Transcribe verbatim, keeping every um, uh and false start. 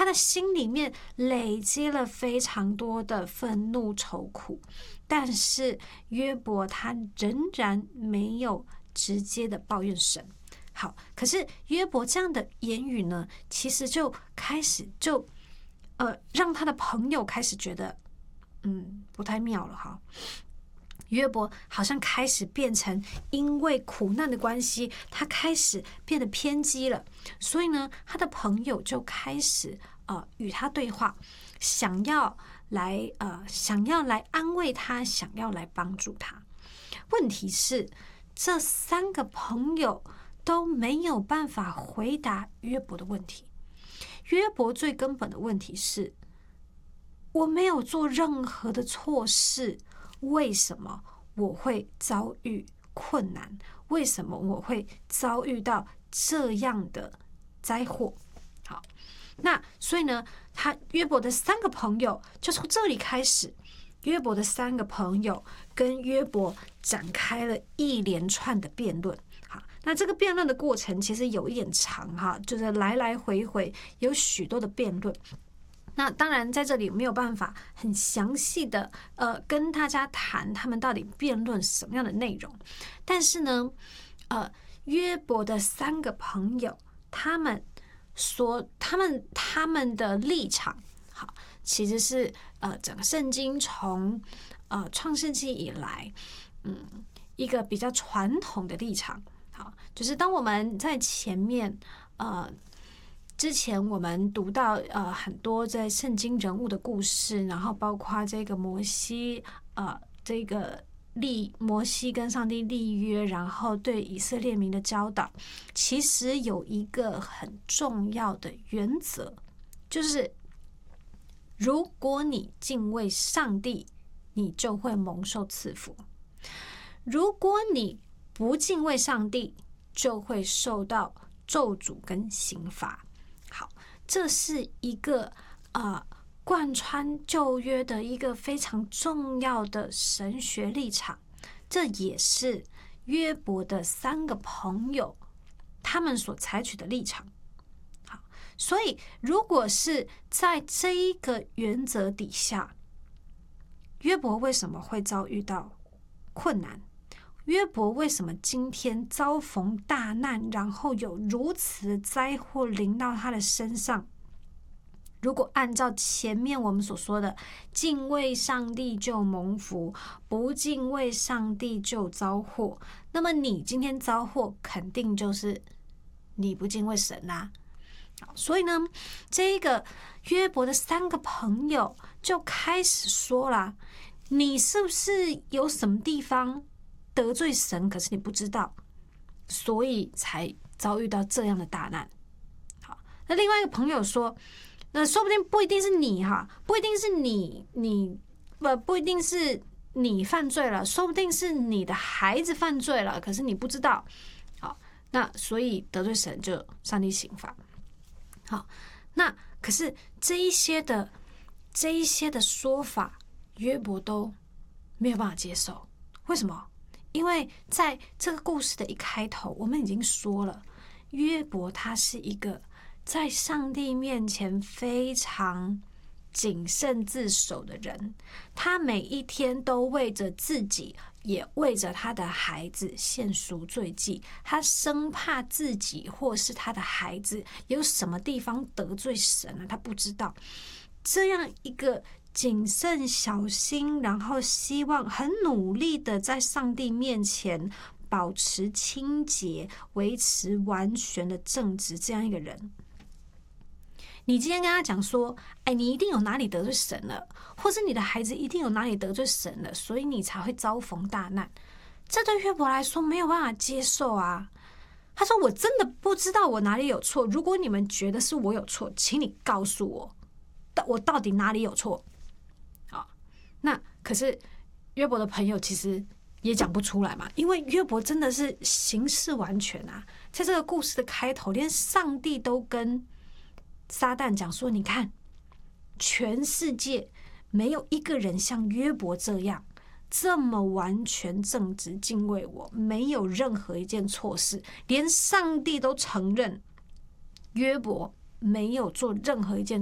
他的心里面累积了非常多的愤怒愁苦，但是约伯他仍然没有直接的抱怨神。好，可是约伯这样的言语呢，其实就开始就呃让他的朋友开始觉得嗯不太妙了哈。约伯好像开始变成因为苦难的关系，他开始变得偏激了，所以呢，他的朋友就开始呃与他对话，想要来呃想要来安慰他，想要来帮助他。问题是，这三个朋友都没有办法回答约伯的问题。约伯最根本的问题是：我没有做任何的错事。为什么我会遭遇困难？为什么我会遭遇到这样的灾祸？好，那所以呢，他约伯的三个朋友就从这里开始，约伯的三个朋友跟约伯展开了一连串的辩论。好，那这个辩论的过程其实有一点长哈，就是来来回回有许多的辩论。那当然，在这里没有办法很详细的呃跟大家谈他们到底辩论什么样的内容，但是呢，呃，约伯的三个朋友，他们说他们他们的立场，好，其实是呃整个圣经从呃创世纪以来，嗯，一个比较传统的立场，好，就是当我们在前面呃。之前我们读到呃很多在圣经人物的故事，然后包括这个摩西呃这个立摩西跟上帝立约，然后对以色列民的教导，其实有一个很重要的原则，就是如果你敬畏上帝，你就会蒙受赐福；如果你不敬畏上帝，就会受到咒诅跟刑罚。好，这是一个呃贯穿旧约的一个非常重要的神学立场，这也是约伯的三个朋友他们所采取的立场。好，所以如果是在这一个原则底下，约伯为什么会遭遇到困难？约伯为什么今天遭逢大难，然后有如此的灾祸临到他的身上？如果按照前面我们所说的，敬畏上帝就蒙福，不敬畏上帝就遭祸，那么你今天遭祸，肯定就是你不敬畏神啊。所以呢，这个约伯的三个朋友就开始说啦，你是不是有什么地方得罪神，可是你不知道，所以才遭遇到这样的大难。好，那另外一个朋友说，那说不定不一定是你哈，不一定是你，你不不一定是你犯罪了，说不定是你的孩子犯罪了，可是你不知道。好，那所以得罪神就上帝刑罚。好，那可是这一些的这一些的说法，约伯都没有办法接受。为什么？因为在这个故事的一开头，我们已经说了，约伯他是一个在上帝面前非常谨慎自守的人，他每一天都为着自己，也为着他的孩子献赎罪祭，他生怕自己或是他的孩子有什么地方得罪神了，他不知道。这样一个谨慎小心，然后希望很努力的在上帝面前保持清洁，维持完全的正直，这样一个人，你今天跟他讲说，哎，你一定有哪里得罪神了，或是你的孩子一定有哪里得罪神了，所以你才会遭逢大难，这对约伯来说没有办法接受啊。他说，我真的不知道我哪里有错，如果你们觉得是我有错，请你告诉我我到底哪里有错。好，那可是约伯的朋友其实也讲不出来嘛，因为约伯真的是行事完全啊，在这个故事的开头，连上帝都跟撒旦讲说，你看，全世界没有一个人像约伯这样这么完全正直敬畏我，没有任何一件错事，连上帝都承认约伯没有做任何一件